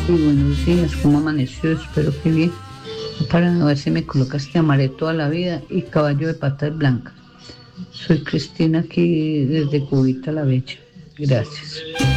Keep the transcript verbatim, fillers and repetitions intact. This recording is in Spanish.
Sí, buenos días, ¿cómo amaneció? Espero que bien. Para no ver si me colocaste amaré toda la vida y caballo de patas blancas. Soy Cristina aquí desde Cubita la Bella. Gracias.